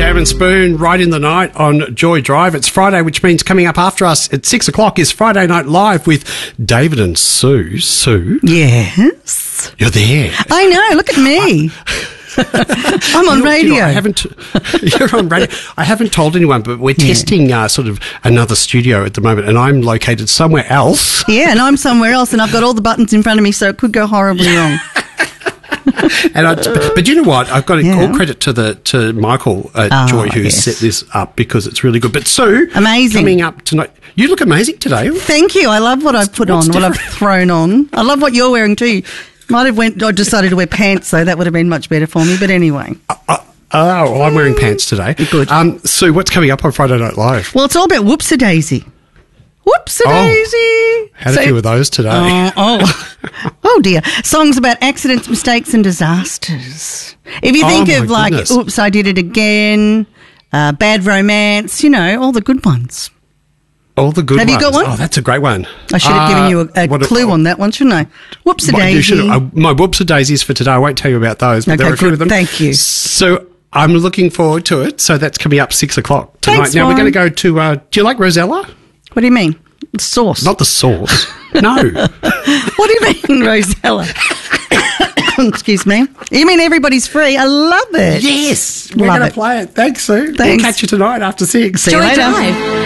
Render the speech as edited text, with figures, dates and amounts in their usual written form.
Jam and Spoon right in the night on Joy Drive. It's Friday, which means coming up after us at 6 o'clock is Friday Night Live with David and Sue. Sue? Yes. You're there. I know. Look at me. I'm on radio. You're on radio. I haven't told anyone, but we're testing sort of another studio at the moment, and I'm located somewhere else. Yeah, and I'm somewhere else, and I've got all the buttons in front of me, so it could go horribly wrong. But you know what? I've got all credit to Michael at Joy who set this up because it's really good. But Sue, amazing, coming up tonight. You look amazing today. Thank you. I love what I've put on, what I've thrown on. I love what you're wearing too. I decided to wear pants, so that would have been much better for me. But anyway. Well, I'm wearing pants today. Good. Sue, what's coming up on Friday Night Live? Well, it's all about Whoopsie-Daisy. Whoopsie-daisy. Had a few of those today. Oh dear. Songs about accidents, mistakes and disasters. If you think of goodness. Oops, I Did It Again, Bad Romance, all the good ones. All the good ones. Have you got one? Oh, that's a great one. I should have given you a clue on that one, shouldn't I? Whoopsie-daisy. My whoopsie-daisies for today. I won't tell you about those, but there are a few of them. Thank you. So I'm looking forward to it. So that's coming up 6 o'clock tonight. Thanks, now, we're going to go to, do you like Rosella? What do you mean? The sauce. Not the sauce. No. What do you mean, Rosella? Excuse me. You mean Everybody's Free? I love it. Yes. We're going to play it. Thanks, Sue. Thanks. We'll catch you tonight after 6. See you later. Drive.